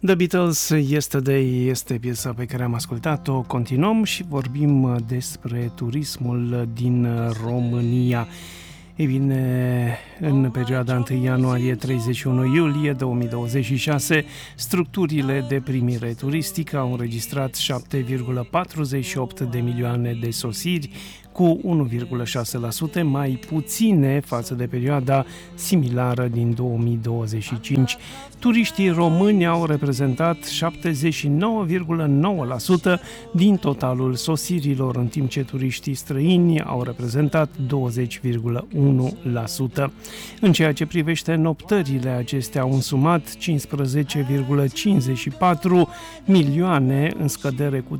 The Beatles, Yesterday este piesa pe care am ascultat-o. Continuăm și vorbim despre turismul din România. Ei bine, în perioada 1 ianuarie-31 iulie 2026, structurile de primire turistică au înregistrat 7,48 de milioane de sosiri, cu 1,6% mai puține față de perioada similară din 2025. Turiștii români au reprezentat 79,9% din totalul sosirilor, în timp ce turiștii străini au reprezentat 20,1%. În ceea ce privește noptările, acestea au însumat 15,54 milioane, în scădere cu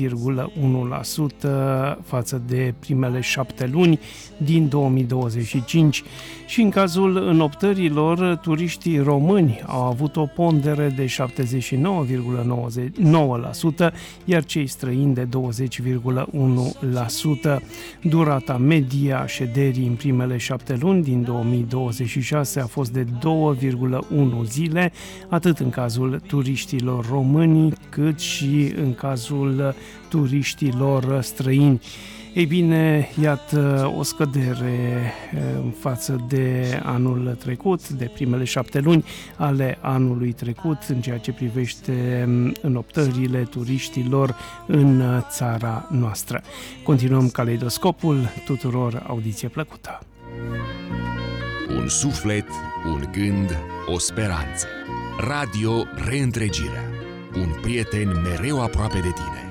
3,1% față de primele 7 luni din 2025. Și în cazul înoptărilor, turiștii români au avut o pondere de 79,9%, iar cei străini de 20,1%. Durata medie a șederii în primele 7 luni din 2026 a fost de 2,1 zile, atât în cazul turiștilor români, cât și în cazul turiștilor străini. Ei bine, iată o scădere în față de anul trecut, de primele 7 luni ale anului trecut, în ceea ce privește înoptările turiștilor în țara noastră. Continuăm caleidoscopul, tuturor audiție plăcută! Un suflet, un gând, o speranță. Radio Reîntregirea. Un prieten mereu aproape de tine.